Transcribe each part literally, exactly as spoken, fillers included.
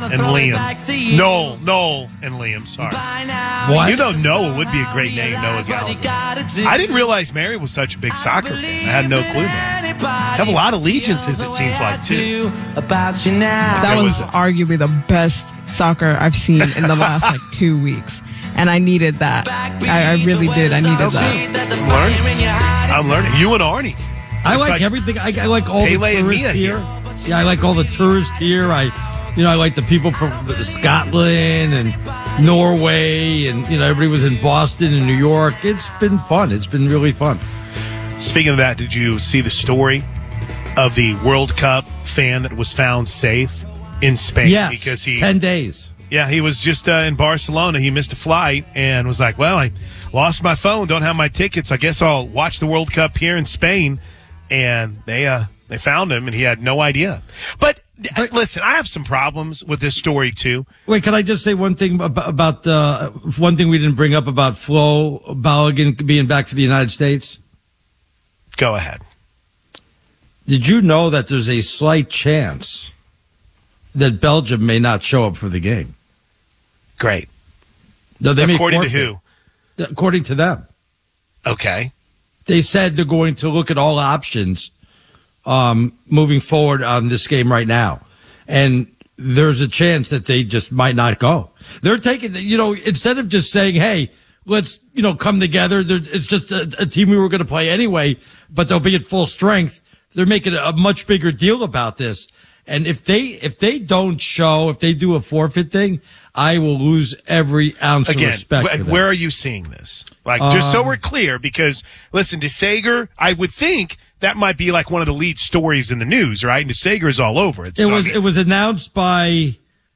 and Liam. Noel, Noel and Liam, sorry. What? You know Noah would be a great name, Noah Gallagher. I didn't realize Mary was such a big soccer fan. I had no clue. Have a lot of allegiances, it seems like, too. That was arguably the best soccer I've seen in the last, like, two weeks. And I needed that. I, I really did. I needed that. I'm learning. I'm learning. You and Arnie. I like, like everything. I, I like all Pele the tourists here. here. Yeah, I like all the tourists here. I, you know, I like the people from Scotland and Norway, and you know, everybody was in Boston and New York. It's been fun. It's been really fun. Speaking of that, did you see the story of the World Cup fan that was found safe in Spain? Yes, because he ten days. Yeah, he was just uh, in Barcelona. He missed a flight and was like, "Well, I lost my phone. Don't have my tickets. I guess I'll watch the World Cup here in Spain." And they uh, they found him, and he had no idea. But, but listen, I have some problems with this story too. Wait, can I just say one thing about, about uh, one thing we didn't bring up about Flo Balogun being back for the United States? Go ahead. Did you know that there's a slight chance that Belgium may not show up for the game? Great. No, they According may to who? According to them. Okay. They said they're going to look at all options um, moving forward on this game right now. And there's a chance that they just might not go. They're taking, you know, instead of just saying, hey, let's, you know, come together. It's just a, a team we were going to play anyway, but they'll be at full strength. They're making a much bigger deal about this. And if they, if they don't show, if they do a forfeit thing, I will lose every ounce Again, of respect wh- for them. Where are you seeing this? Like, um, just so we're clear, because listen, DeSager, I would think that might be like one of the lead stories in the news, right? And DeSager is all over it. It so, was, I mean, it was announced by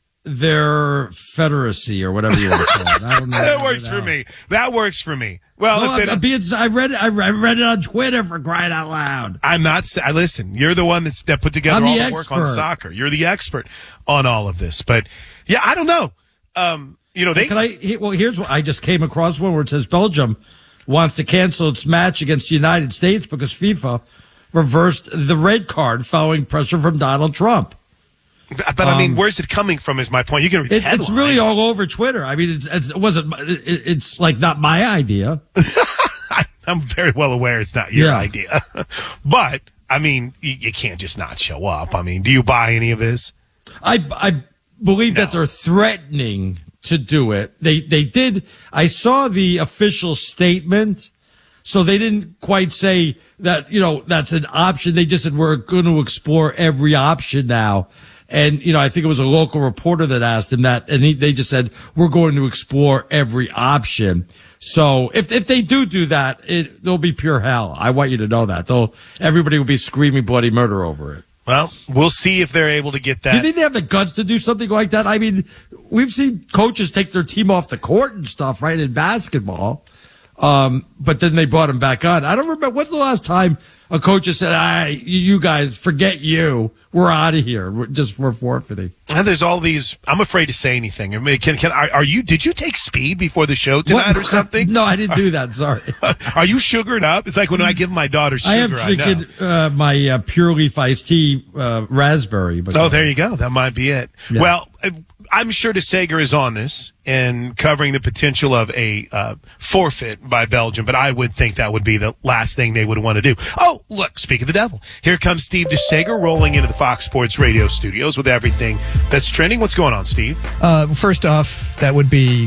their Federacy or whatever you want to call it. I don't know. that works for me. That works for me. Well, no, if I'm, being, I read it. I read it on Twitter, for crying out loud. I'm not. I listen. You're the one that's that put together I'm all the the work on soccer. You're the expert on all of this. But yeah, I don't know. Um, you know, they. Can I? Well, here's what I just came across one where it says Belgium wants to cancel its match against the United States because FIFA reversed the red card following pressure from Donald Trump. But, but um, I mean, where's it coming from? Is my point? You can read it, It's really all over Twitter. I mean, it's, it's it wasn't. It, it's like not my idea. I'm very well aware it's not your yeah. idea, but I mean, you, you can't just not show up. I mean, do you buy any of this? I I believe no. that they're threatening to do it. They they did. I saw the official statement, so they didn't quite say that. You know, that's an option. They just said we're going to explore every option now. And, you know, I think it was a local reporter that asked him that, and he, they just said, we're going to explore every option. So if if they do do that, it, it'll be pure hell. I want you to know that. They'll, everybody will be screaming bloody murder over it. Well, we'll see if they're able to get that. Do you think they have the guts to do something like that? I mean, we've seen coaches take their team off the court and stuff, right, in basketball. Um, but then they brought them back on. I don't remember, when's the last time a coach has said, "I, you guys, forget you. We're out of here. We're just we're forfeiting." And there's all these. I'm afraid to say anything. I mean, can can are, are you? Did you take speed before the show tonight what? or something? No, I didn't do that. Sorry. Are you sugared up? It's like when I give my daughter sugar. I am drinking I uh, my uh, Pure Leaf iced tea, uh, raspberry. But oh, there you go. That might be it. Yeah. Well, I'm sure DeSager is on this and covering the potential of a uh, forfeit by Belgium, but I would think that would be the last thing they would want to do. Oh, look, speak of the devil. Here comes Steve DeSager rolling into the Fox Sports Radio studios with everything that's trending. What's going on, Steve? Uh, first off, that would be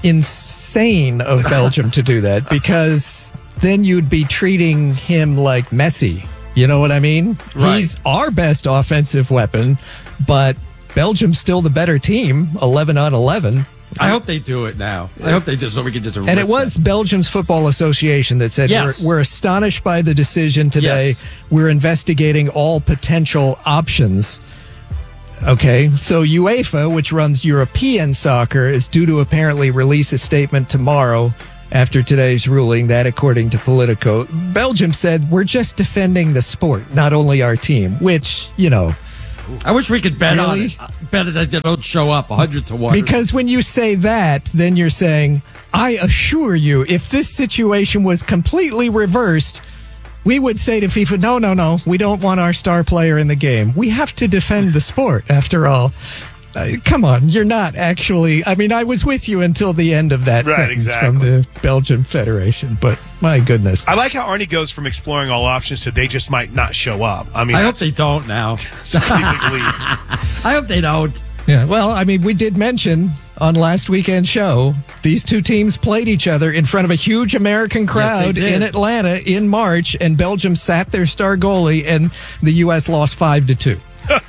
insane of Belgium to do that, because then you'd be treating him like Messi. You know what I mean? Right. He's our best offensive weapon, but Belgium's still the better team, eleven on eleven. I hope they do it now. I hope they do, so we can just. And it was that. Belgium's Football Association that said, yes. we're, we're astonished by the decision today. Yes. We're investigating all potential options. Okay, so UEFA, which runs European soccer, is due to apparently release a statement tomorrow after today's ruling. That, according to Politico, Belgium said, we're just defending the sport, not only our team, which, you know. I wish we could bet really? on it. Bet that they don't show up one hundred to one. Because when you say that, then you're saying, I assure you, if this situation was completely reversed, we would say to FIFA, no, no, no, we don't want our star player in the game. We have to defend the sport, after all. Uh, come on, you're not actually. I mean, I was with you until the end of that right, sentence exactly. from the Belgian Federation, but my goodness. I like how Arnie goes from exploring all options to they just might not show up. I mean, I hope they don't now. I hope they don't. Yeah, well, I mean, we did mention on last weekend's show, these two teams played each other in front of a huge American crowd yes, in Atlanta in March, and Belgium sat their star goalie, and the U S lost five to two.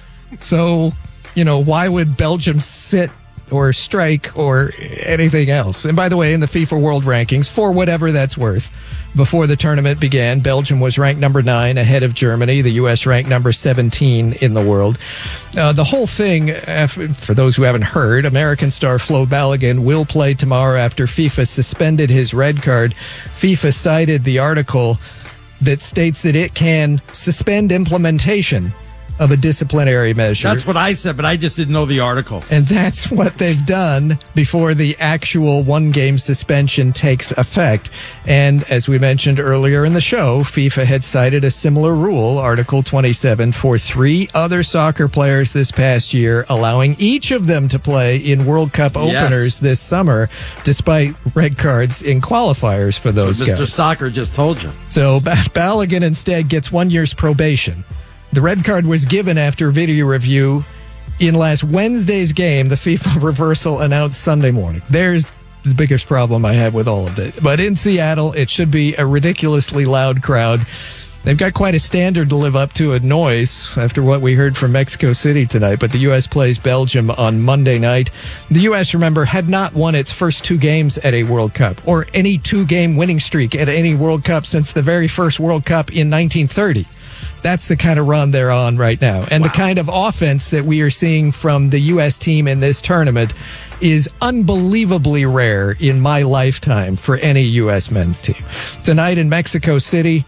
So, you know, why would Belgium sit or strike or anything else? And by the way, in the FIFA World Rankings, for whatever that's worth, before the tournament began, Belgium was ranked number nine ahead of Germany. The U S ranked number seventeen in the world. Uh, the whole thing, uh, for those who haven't heard, American star Flo Balogun will play tomorrow after FIFA suspended his red card. FIFA cited the article that states that it can suspend implementation of a disciplinary measure. That's what I said, but I just didn't know the article. And that's what they've done before the actual one-game suspension takes effect. And as we mentioned earlier in the show, FIFA had cited a similar rule, Article twenty-seven, for three other soccer players this past year, allowing each of them to play in World Cup openers yes. this summer, despite red cards in qualifiers for those so guys. Mister Soccer just told you. So Balogun instead gets one year's probation. The red card was given after video review in last Wednesday's game. The FIFA reversal announced Sunday morning. There's the biggest problem I have with all of it. But in Seattle, it should be a ridiculously loud crowd. They've got quite a standard to live up to at noise after what we heard from Mexico City tonight. But the U S plays Belgium on Monday night. The U S, remember, had not won its first two games at a World Cup or any two-game winning streak at any World Cup since the very first World Cup in nineteen thirty. That's the kind of run they're on right now. And wow. the kind of offense that we are seeing from the U S team in this tournament is unbelievably rare in my lifetime for any U S men's team. Tonight in Mexico City,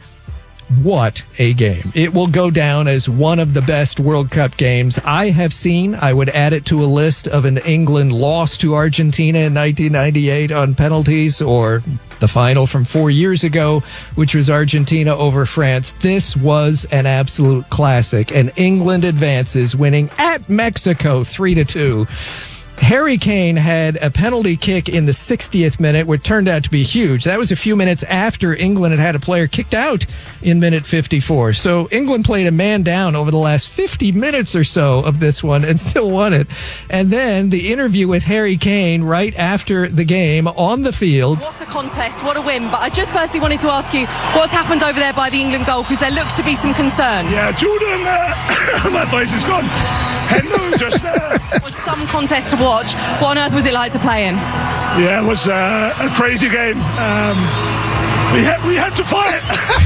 what a game. It will go down as one of the best World Cup games I have seen. I would add it to a list of an England loss to Argentina in nineteen ninety-eight on penalties, or the final from four years ago, which was Argentina over France. This was an absolute classic, and England advances, winning at Mexico three to two. Harry Kane had a penalty kick in the sixtieth minute, which turned out to be huge. That was a few minutes after England had had a player kicked out in minute fifty-four. So England played a man down over the last fifty minutes or so of this one and still won it. And then the interview with Harry Kane right after the game on the field. What a contest, what a win. But I just firstly wanted to ask you what's happened over there by the England goal, because there looks to be some concern. Yeah, Jordan, uh, my voice is gone. Hello, just uh... It was some contest to watch. What on earth was it like to play in? Yeah, it was uh, a crazy game. Um, we had we had to fight.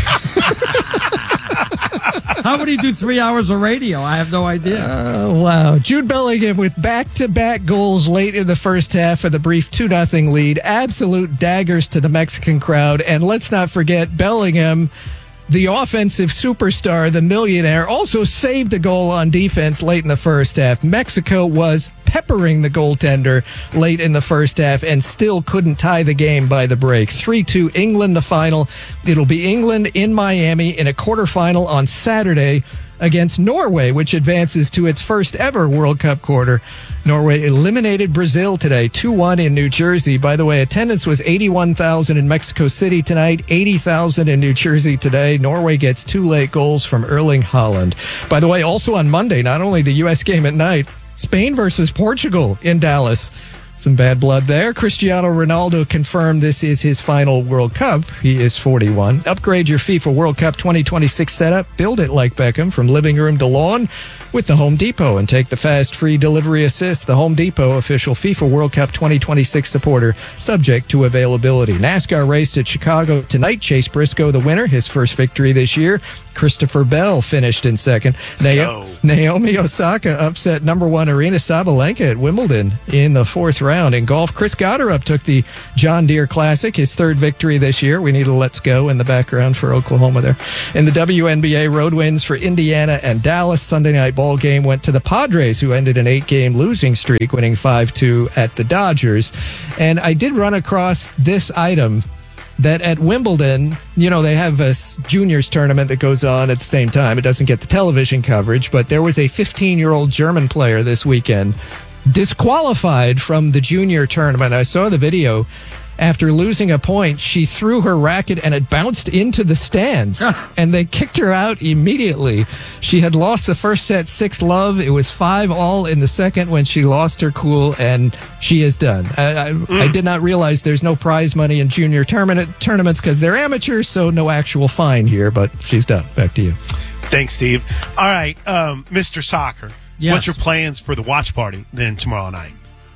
How would he do three hours of radio? I have no idea. Oh, wow. Jude Bellingham with back-to-back goals late in the first half for the brief two nothing lead. Absolute daggers to the Mexican crowd. And let's not forget Bellingham, the offensive superstar, the millionaire, also saved a goal on defense late in the first half. Mexico was peppering the goaltender late in the first half and still couldn't tie the game by the break. three two England, the final. It'll be England in Miami in a quarterfinal on Saturday against Norway, which advances to its first ever World Cup quarter. Norway eliminated Brazil today, two one in New Jersey. By the way, attendance was eighty-one thousand in Mexico City tonight, eighty thousand in New Jersey today. Norway gets two late goals from Erling Haaland. By the way, also on Monday, not only the U S game at night, Spain versus Portugal in Dallas. Some bad blood there. Cristiano Ronaldo confirmed this is his final World Cup. He is forty-one. Upgrade your FIFA World Cup twenty twenty-six setup. Build it like Beckham from living room to lawn with the Home Depot, and take the fast free delivery assist. The Home Depot, official FIFA World Cup twenty twenty-six supporter, subject to availability. NASCAR raced at Chicago tonight. Chase Briscoe, the winner, his first victory this year. Christopher Bell finished in second. Na- Naomi Osaka upset number one Arina Sabalenka at Wimbledon in the fourth round. In golf, Chris Gotterup took the John Deere Classic, his third victory this year. We need a let's go in the background for Oklahoma there. In the W N B A, road wins for Indiana and Dallas. Sunday night ball game went to the Padres, who ended an eight-game losing streak, winning five two at the Dodgers. And I did run across this item that at Wimbledon, you know, they have a juniors tournament that goes on at the same time. It doesn't get the television coverage, but there was a fifteen-year-old German player this weekend disqualified from the junior tournament. I saw the video. After losing a point, she threw her racket and it bounced into the stands, and they kicked her out immediately. She had lost the first set six love. It was five all in the second when she lost her cool, and she is done. I, I, mm. I did not realize there's no prize money in junior tournament tournaments because they're amateurs, so no actual fine here, but she's done. Back to you. Thanks, Steve. All right, um, Mister Soccer, yes. What's your plans for the watch party then tomorrow night?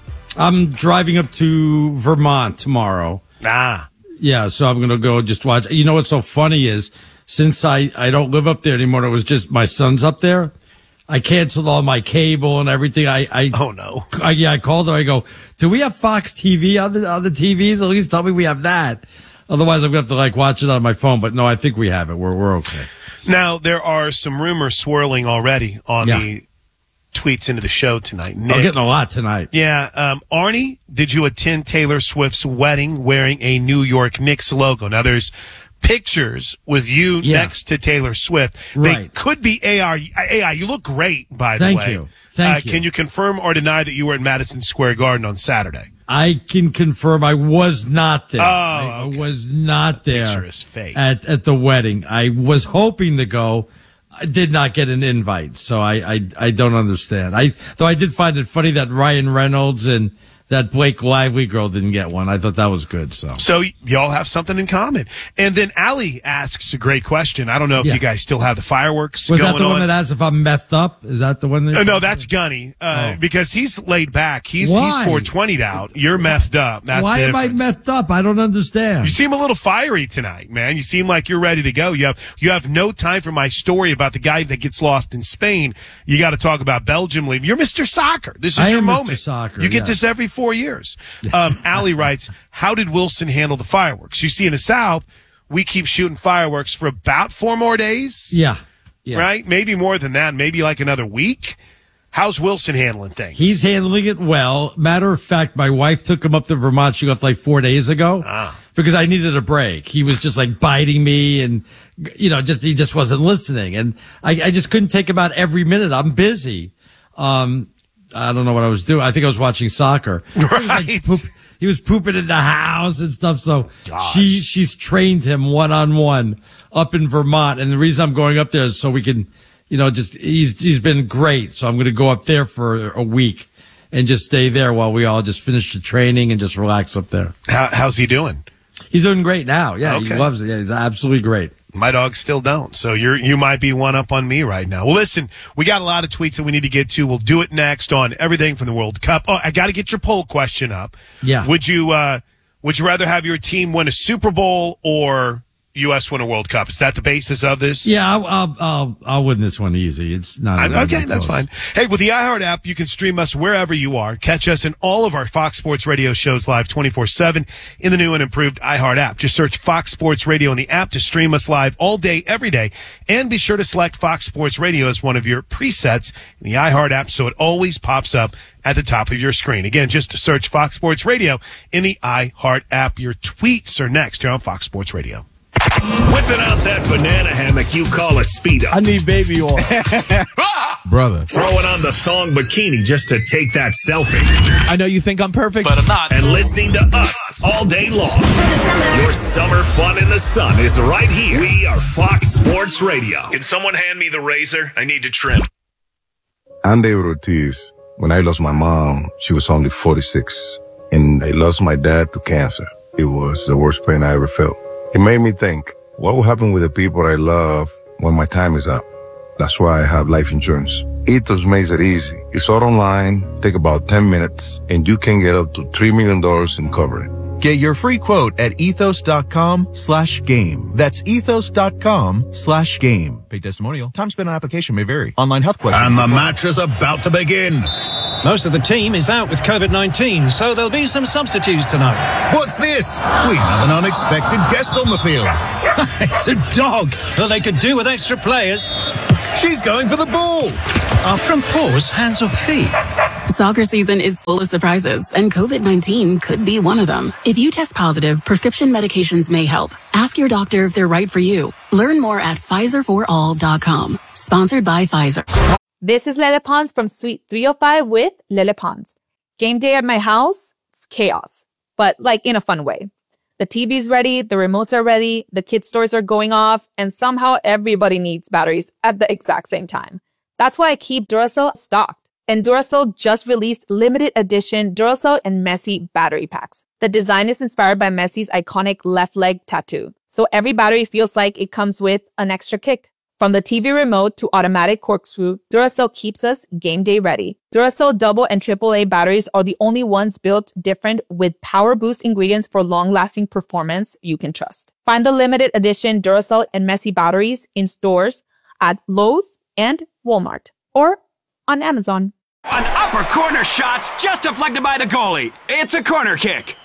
I'm driving up to Vermont tomorrow. Ah. Yeah, so I'm going to go just watch. You know what's so funny is, since I, I don't live up there anymore, it was just my son's up there, I canceled all my cable and everything. I, I Oh, no. I, yeah, I called her. I go, do we have Fox T V on the, on the T Vs? At least tell me we have that. Otherwise, I'm going to have to, like, watch it on my phone. But, no, I think we have it. We're, we're okay. Now, there are some rumors swirling already on yeah. the tweets into the show tonight. Nick, I'm getting a lot tonight. Yeah. Um, Arnie, did you attend Taylor Swift's wedding wearing a New York Knicks logo? Now, there's pictures with you yeah. next to Taylor Swift. Right. They could be A I. A I, you look great, by the Thank way. Thank you. Thank uh, you. Can you confirm or deny that you were at Madison Square Garden on Saturday? I can confirm I was not there. Oh, I, okay. I was not there Picture is fake. at at the wedding. I was hoping to go. I did not get an invite, so I, I, I don't understand. I though I did find it funny that Ryan Reynolds and that Blake Lively girl didn't get one. I thought that was good. So, so y'all have something in common. And then Allie asks a great question. I don't know if yeah. you guys still have the fireworks was going that the on. one that asks if I'm methed up? Is that the one? That Uh, no, that's Gunny uh, oh. because he's laid back. He's Why? he's four twenty'd out. You're methed up. That's Why the am I difference. methed up? I don't understand. You seem a little fiery tonight, man. You seem like you're ready to go. You have you have no time for my story about the guy that gets lost in Spain. You got to talk about Belgium leaving. You're Mister Soccer. This is I your am moment. Mister Soccer, You get yes. this every four years. Um, Allie writes, how did Wilson handle the fireworks? You see, in the South, we keep shooting fireworks for about four more days. Yeah. yeah. Right? Maybe more than that. Maybe like another week. How's Wilson handling things? He's handling it well. Matter of fact, my wife took him up to Vermont. She left like four days ago ah. because I needed a break. He was just like biting me and, you know, just, he just wasn't listening. And I, I just couldn't take him out every minute. I'm busy. Um, I don't know what I was doing. I think I was watching soccer. Right. He was, like, poop, he was pooping in the house and stuff. So Gosh. she, she's trained him one on one up in Vermont. And the reason I'm going up there is so we can, you know, just, he's, he's been great. So I'm going to go up there for a week and just stay there while we all just finish the training and just relax up there. How, how's he doing? He's doing great now. Yeah. Okay. He loves it. Yeah. He's absolutely great. My dogs still don't. So you're, you might be one up on me right now. Well, listen, we got a lot of tweets that we need to get to. We'll do it next on everything from the World Cup. Oh, I got to get your poll question up. Yeah. Would you, uh, would you rather have your team win a Super Bowl or U S win a World Cup? Is that the basis of this? Yeah. I'll, I'll, I'll, I'll win this one easy. It's not. I'm, not okay, even that's close. fine. Hey, with the iHeart app, you can stream us wherever you are. Catch us in all of our Fox Sports Radio shows live twenty-four seven in the new and improved iHeart app. Just search Fox Sports Radio in the app to stream us live all day, every day. And be sure to select Fox Sports Radio as one of your presets in the iHeart app so it always pops up at the top of your screen. Again, just to search Fox Sports Radio in the iHeart app. Your tweets are next here on Fox Sports Radio. Whipping out that banana hammock you call a speedo. I need baby oil. Brother. Throwing on the thong bikini just to take that selfie. I know you think I'm perfect, but I'm not. And listening to us all day long. Your summer fun in the sun is right here. We are Fox Sports Radio. Can someone hand me the razor? I need to trim. I'm David Ortiz. When I lost my mom, she was only forty-six. And I lost my dad to cancer. It was the worst pain I ever felt. It made me think, what will happen with the people I love when my time is up? That's why I have life insurance. Ethos makes it easy. It's all online, take about ten minutes, and you can get up to three million dollars in coverage. Get your free quote at ethos.com slash game. That's ethos.com slash game. Paid testimonial. Time spent on application may vary. Online health questions. And the match is about to begin. Most of the team is out with COVID nineteen, so there'll be some substitutes tonight. What's this? We have an unexpected guest on the field. It's a dog. Well, they could do with extra players. She's going for the ball. Our front paws, hands or feet. Soccer season is full of surprises, and COVID nineteen could be one of them. If you test positive, prescription medications may help. Ask your doctor if they're right for you. Learn more at Pfizer for all dot com. Sponsored by Pfizer. This is Lele Pons from Suite three oh five with Lele Pons. Game day at my house, it's chaos, but like in a fun way. The T V's ready, the remotes are ready, the kids' stores are going off, and somehow everybody needs batteries at the exact same time. That's why I keep Duracell stocked. And Duracell just released limited edition Duracell and Messi battery packs. The design is inspired by Messi's iconic left leg tattoo. So every battery feels like it comes with an extra kick. From the T V remote to automatic corkscrew, Duracell keeps us game day ready. Duracell double and triple A batteries are the only ones built different with power boost ingredients for long-lasting performance you can trust. Find the limited edition Duracell and Messi batteries in stores at Lowe's and Walmart or on Amazon. An upper corner shot's just deflected by the goalie. It's a corner kick.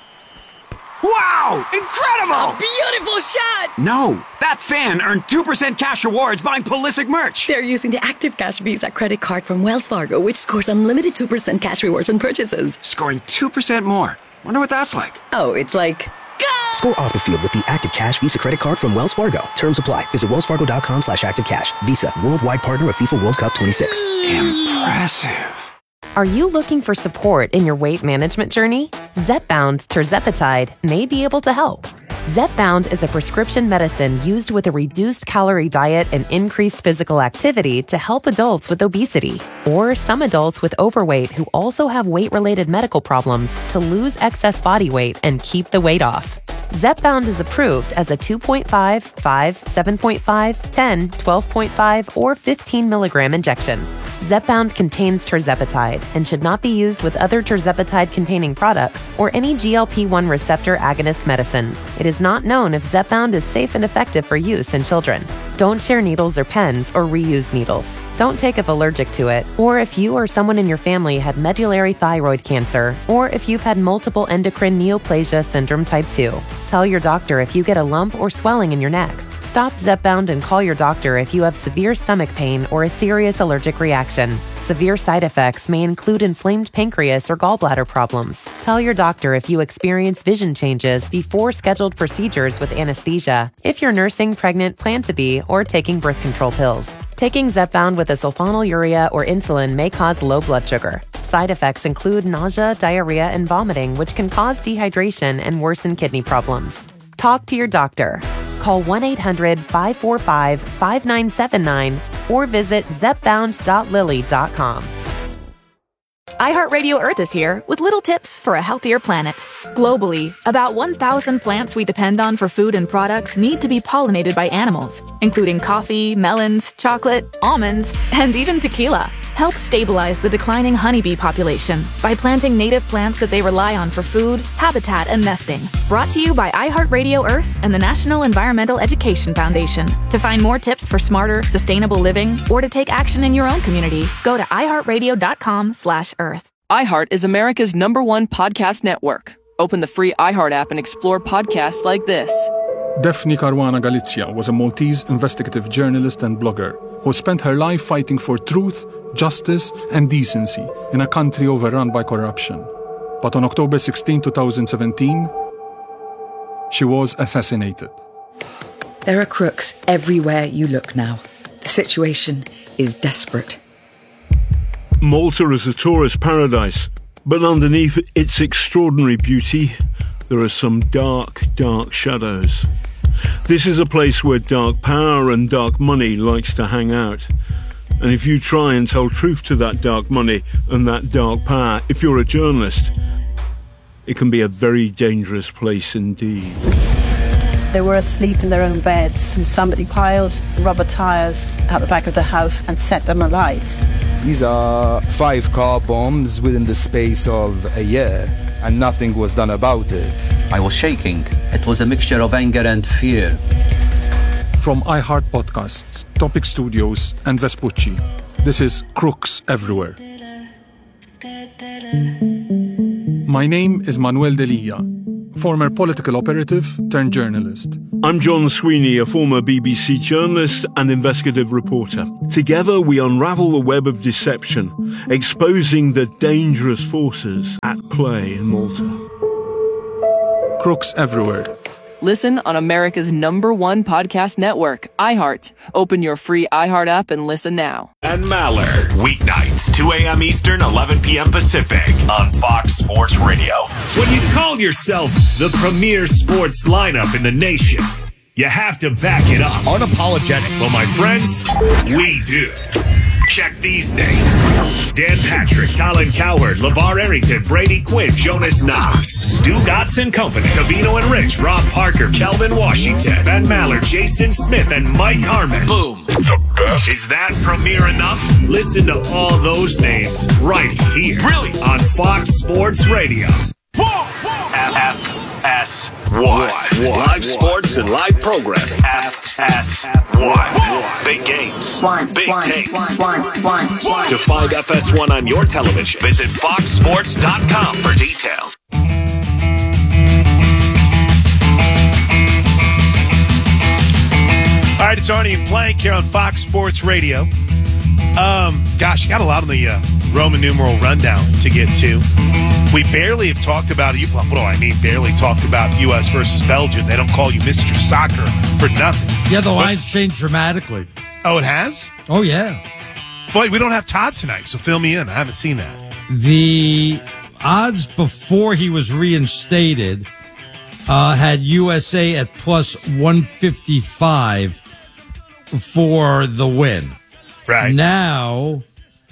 Wow! Incredible! A beautiful shot! No, that fan earned two percent cash rewards buying Pulisic merch. They're using the Active Cash Visa credit card from Wells Fargo, which scores unlimited two percent cash rewards on purchases. Scoring two percent more. Wonder what that's like. Oh, it's like... Go! Score off the field with the Active Cash Visa credit card from Wells Fargo. Terms apply. Visit wellsfargo.com slash activecash. Visa, worldwide partner of FIFA World Cup twenty-six. Impressive. Are you looking for support in your weight management journey? Zepbound tirzepatide may be able to help. Zepbound is a prescription medicine used with a reduced calorie diet and increased physical activity to help adults with obesity or some adults with overweight who also have weight-related medical problems to lose excess body weight and keep the weight off. Zepbound is approved as a two point five, five, seven point five, ten, twelve point five, or fifteen milligram injection. Zepbound contains tirzepatide and should not be used with other tirzepatide-containing products or any G L P one receptor agonist medicines. It is not known if Zepbound is safe and effective for use in children. Don't share needles or pens or reuse needles. Don't take if allergic to it, or if you or someone in your family had medullary thyroid cancer, or if you've had multiple endocrine neoplasia syndrome type two. Tell your doctor if you get a lump or swelling in your neck. Stop Zepbound and call your doctor if you have severe stomach pain or a serious allergic reaction. Severe side effects may include inflamed pancreas or gallbladder problems. Tell your doctor if you experience vision changes before scheduled procedures with anesthesia, if you're nursing, pregnant, plan to be, or taking birth control pills. Taking Zepbound with a sulfonylurea or insulin may cause low blood sugar. Side effects include nausea, diarrhea, and vomiting, which can cause dehydration and worsen kidney problems. Talk to your doctor. Call one eight hundred, five four five, five nine seven nine or visit zepbound dot lilly dot com. iHeartRadio Earth is here with little tips for a healthier planet. Globally, about one thousand plants we depend on for food and products need to be pollinated by animals, including coffee, melons, chocolate, almonds, and even tequila. Help stabilize the declining honeybee population by planting native plants that they rely on for food, habitat, and nesting. Brought to you by iHeartRadio Earth and the National Environmental Education Foundation. To find more tips for smarter, sustainable living, or to take action in your own community, go to iHeartRadio.com slash Earth. iHeart is America's number one podcast network. Open the free iHeart app and explore podcasts like this. Daphne Caruana Galizia was a Maltese investigative journalist and blogger who spent her life fighting for truth, justice, and decency in a country overrun by corruption. But on October sixteenth, twenty seventeen, she was assassinated. There are crooks everywhere you look now. The situation is desperate. Malta is a tourist paradise, but underneath its extraordinary beauty, there are some dark, dark shadows. This is a place where dark power and dark money likes to hang out. And if you try and tell truth to that dark money and that dark power, if you're a journalist, it can be a very dangerous place indeed. They were asleep in their own beds and somebody piled rubber tyres out the back of the house and set them alight. These are five car bombs within the space of a year, and nothing was done about it. I was shaking. It was a mixture of anger and fear. From iHeart Podcasts, Topic Studios, and Vespucci, this is Crooks Everywhere. My name is Manuel Delia, former political operative turned journalist. I'm John Sweeney, a former B B C journalist and investigative reporter. Together we unravel the web of deception, exposing the dangerous forces at play in Malta. Crooks Everywhere. Listen on America's number one podcast network, iHeart. Open your free iHeart app and listen now. And Maller, weeknights, two a.m. Eastern, eleven p.m. Pacific, on Fox Sports Radio. When you call yourself the premier sports lineup in the nation, you have to back it up. Unapologetic. Well, my friends, we do. Check these names. Dan Patrick, Colin Cowherd, LeVar Arrington, Brady Quinn, Jonas Knox, Stu Gatz and Company, Cavino and Rich, Rob Parker, Kelvin Washington, Ben Maller, Jason Smith, and Mike Harmon. Boom. The best. Is that premiere enough? Listen to all those names right here. Really? On Fox Sports Radio. F S one. Live sports and live programming. F S one. Big games. Big takes. To find F S one on your television, visit fox sports dot com for details. All right, it's Arnie and Plank here on Fox Sports Radio. Um, gosh, you got a lot on the uh, Roman numeral rundown to get to. We barely have talked about, well, what do I mean, barely talked about U S versus Belgium. They don't call you Mister Soccer for nothing. Yeah, the lines changed dramatically. Oh, it has? Oh, yeah. Boy, we don't have Todd tonight, so fill me in. I haven't seen that. The odds before he was reinstated uh, had U S A at plus one fifty-five for the win. Right. Now,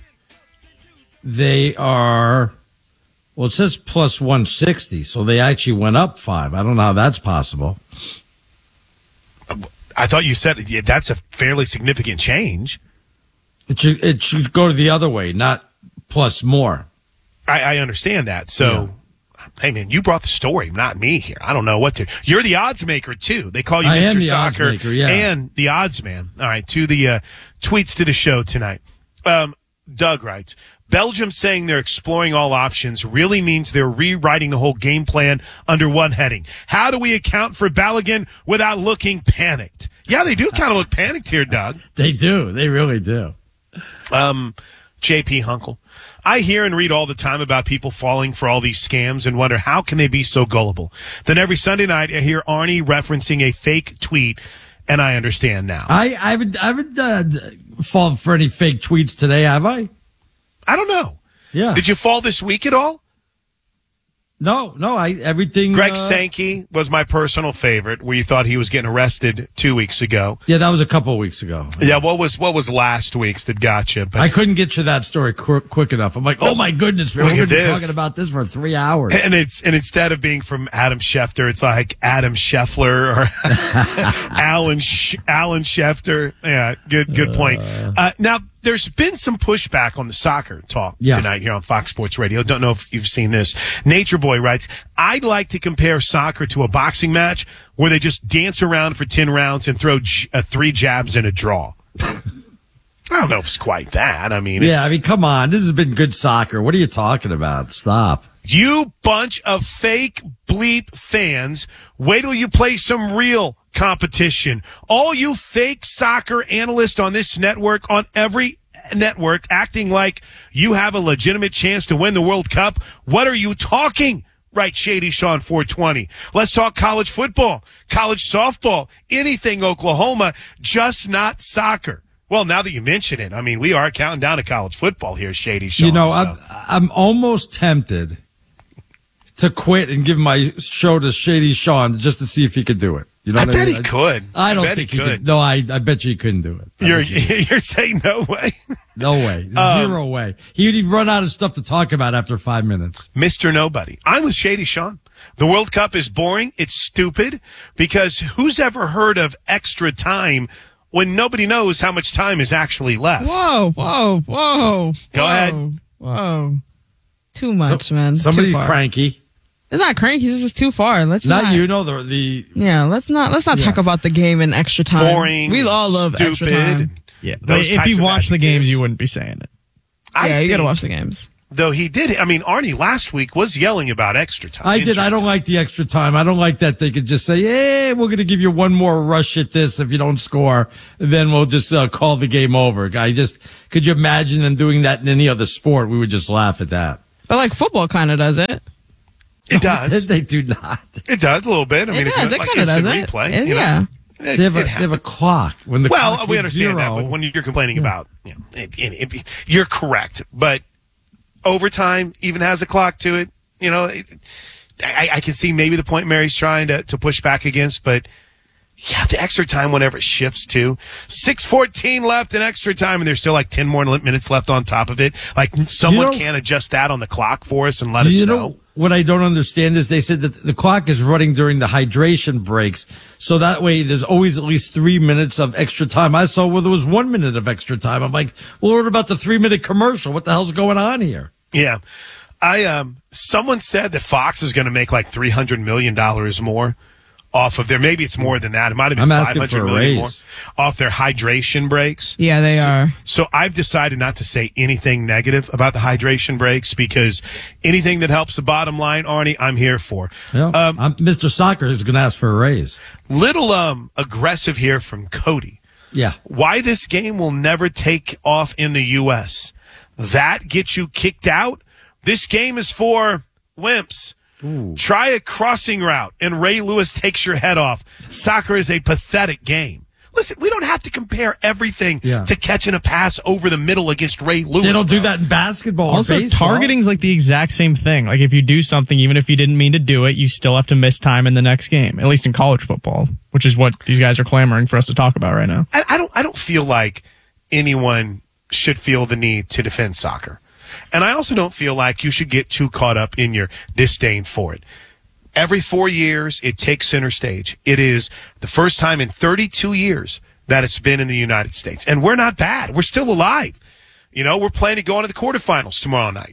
they are, well, it says plus one sixty, so they actually went up five. I don't know how that's possible. I thought you said yeah, that's a fairly significant change. It should, it should go to the other way, not plus more. I, I understand that. So, yeah. Hey, man, you brought the story, not me here. I don't know what to. You're the odds maker, too. They call you I Mister am the Soccer odds maker, yeah. and the odds man. All right, to the uh, tweets to the show tonight. Um, Doug writes, Belgium saying they're exploring all options really means they're rewriting the whole game plan under one heading. How do we account for Balogun without looking panicked? Yeah, they do kind of look panicked here, Doug. They do. They really do. Um, J P Hunkle. I hear and read all the time about people falling for all these scams and wonder how can they be so gullible. Then every Sunday night I hear Arnie referencing a fake tweet, and I understand now. I, I haven't, I haven't uh, fallen for any fake tweets today, have I? I don't know. Yeah. Did you fall this week at all? No, no. I everything. Greg uh, Sankey was my personal favorite, where you thought he was getting arrested two weeks ago. Yeah, that was a couple of weeks ago. Yeah, what was what was last week's that got you? But I couldn't get you that story qu- quick enough. I'm like, oh my goodness, man, we've been talking about this for three hours. And it's and instead of being from Adam Schefter, it's like Adam Scheffler or Alan Sh- Alan Schefter. Yeah, good good point. Uh, now, there's been some pushback on the soccer talk yeah. tonight here on Fox Sports Radio. Don't know if you've seen this. Nature Boy writes, I'd like to compare soccer to a boxing match where they just dance around for ten rounds and throw j- uh, three jabs and a draw. I don't know if it's quite that. I mean, yeah, I mean, come on. This has been good soccer. What are you talking about? Stop. You bunch of fake bleep fans. Wait till you play some real competition. All you fake soccer analysts on this network, on every network, acting like you have a legitimate chance to win the World Cup. What are you talking? Right, Shady Sean four twenty. Let's talk college football, college softball, anything Oklahoma, just not soccer. Well, now that you mention it, I mean, we are counting down to college football here, Shady Sean. You know, so. I'm, I'm almost tempted to quit and give my show to Shady Sean just to see if he could do it. You know I what bet I mean? he could. I don't I think he he could. could. No, I, I bet you he couldn't do it. I You're you you're saying no way? No way. Zero um, way. He'd run out of stuff to talk about after five minutes. Mister Nobody. I'm with Shady Sean. The World Cup is boring. It's stupid because who's ever heard of extra time when nobody knows how much time is actually left? Whoa, whoa, whoa. Go whoa, ahead. Whoa. Too much, so, man. Somebody's too far. cranky. It's not cranky. It's just too far. Let's not, not you know the the. Yeah, let's not let's not yeah. talk about the game in extra time. Boring. We all love stupid, extra time. Yeah, but if you've watched the games, you wouldn't be saying it. I yeah, you think, gotta watch the games. Though he did. I mean, Arnie last week was yelling about extra time. I did. I don't time. like the extra time. I don't like that they could just say, "Hey, we're going to give you one more rush at this if you don't score, then we'll just uh, call the game over." I just could you imagine them doing that in any other sport? We would just laugh at that. But like football kind of does it. It does. They do not. It does a little bit. I mean, It if does. you It like kinda instant does it. replay, It- you know, yeah. it- They have, a, it they have a happens. clock. When the well, clock we hits understand zero, that, but when you're complaining about, you know, it, it, it, you're correct. But overtime even has a clock to it. You know, it, I, I can see maybe the point Mary's trying to, to push back against, but yeah, the extra time whenever it shifts to six fourteen left in extra time, and there's still like ten more minutes left on top of it. Like someone You know- can adjust that on the clock for us and let Do us you know. know what I don't understand is they said that the clock is running during the hydration breaks. So that way there's always at least three minutes of extra time. I saw where there was one minute of extra time. I'm like, well, what about the three minute commercial? What the hell's going on here? Yeah. I, um, someone said that Fox is going to make like three hundred million dollars more off of their, maybe it's more than that. It might have been I'm five asking hundred for a million more raise. off their hydration breaks. Yeah, they so, are. So I've decided not to say anything negative about the hydration breaks because anything that helps the bottom line, Arnie, I'm here for. Yeah. Um, I'm, Mister Soccer is going to ask for a raise. little, um, aggressive here from Cody. Yeah. Why this game will never take off in the U S. That gets you kicked out. This game is for wimps. Ooh. Try a crossing route and Ray Lewis takes your head off. Soccer is a pathetic game. Listen, we don't have to compare everything Yeah. to catching a pass over the middle against Ray Lewis. They don't do bro. that in basketball. Also, or baseball. targeting's like the exact same thing. Like if you do something, even if you didn't mean to do it, you still have to miss time in the next game. At least in college football, which is what these guys are clamoring for us to talk about right now. I, I don't. I don't feel like anyone should feel the need to defend soccer, and I also don't feel like you should get too caught up in your disdain for it. Every four years, it takes center stage. It is the first time in thirty-two years that it's been in the United States, and we're not bad. We're still alive. You know, we're planning to go into the quarterfinals tomorrow night.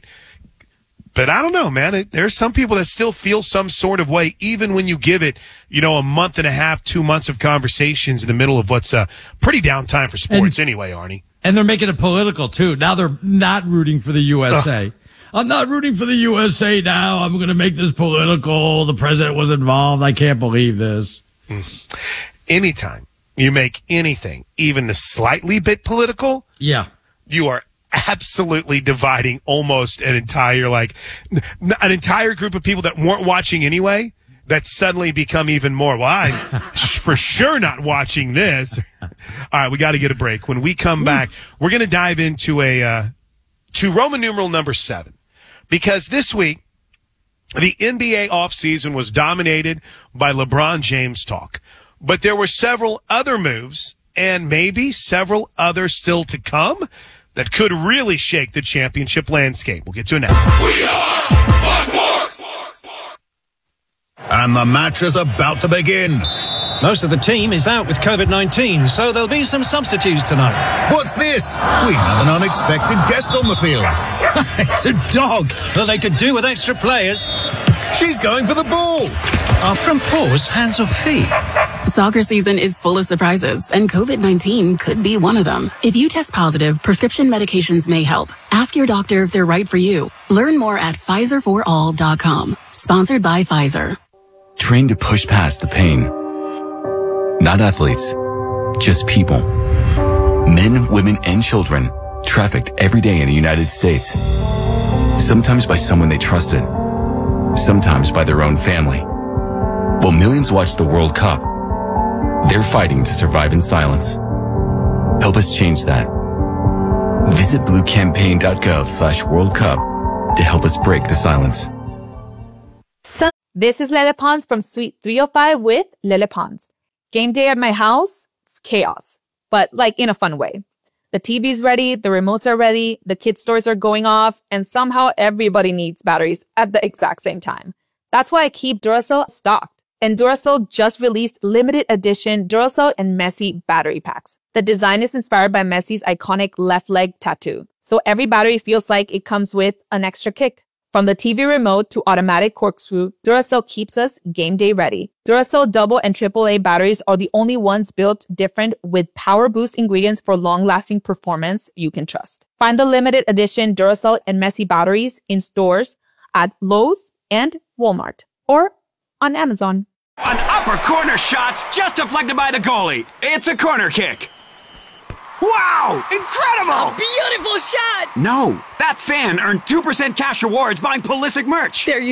But I don't know, man. It, there's some people that still feel some sort of way, even when you give it, you know, a month and a half, two months of conversations in the middle of what's a pretty down time for sports And- anyway, Arnie. And they're making it political, too. Now they're not rooting for the U S A. I'm not rooting for the U S A now. I'm going to make this political. The president was involved. I can't believe this. Anytime you make anything even the slightly bit political, Yeah. you are absolutely dividing almost an entire, like, n- an entire group of people that weren't watching anyway that suddenly become even more. Well, I'm for sure not watching this. All right, we got to get a break. When we come back, we're going to dive into a, uh, to Roman numeral number seven. Because this week, the N B A offseason was dominated by LeBron James talk. But there were several other moves, and maybe several others still to come, that could really shake the championship landscape. We'll get to it next. We are Sports! And the match is about to begin. Most of the team is out with COVID nineteen, so there'll be some substitutes tonight. What's this? We have an unexpected guest on the field. It's a dog. But they could do with extra players. She's going for the ball. Our front paws, hands or feet? Soccer season is full of surprises, and COVID nineteen could be one of them. If you test positive, prescription medications may help. Ask your doctor if they're right for you. Learn more at Pfizer for all dot com. Sponsored by Pfizer. Trained to push past the pain. Not athletes, just people. Men, women, and children trafficked every day in the United States. Sometimes by someone they trusted. Sometimes by their own family. While millions watch the World Cup, they're fighting to survive in silence. Help us change that. Visit bluecampaign.gov slash World Cup to help us break the silence. This is Lele Pons from Suite three oh five with Lele Pons. Game day at my house, it's chaos, but like in a fun way. The T V's ready, the remotes are ready, the kid stores are going off, and somehow everybody needs batteries at the exact same time. That's why I keep Duracell stocked. And Duracell just released limited edition Duracell and Messi battery packs. The design is inspired by Messi's iconic left leg tattoo. So every battery feels like it comes with an extra kick. From the T V remote to automatic corkscrew, Duracell keeps us game day ready. Duracell double and triple A batteries are the only ones built different with power boost ingredients for long-lasting performance you can trust. Find the limited edition Duracell and Messi batteries in stores at Lowe's and Walmart or on Amazon. An upper corner shot just deflected by the goalie. It's a corner kick. Wow! Incredible! Beautiful shot! No, that fan earned two percent cash rewards buying Pulisic merch. There you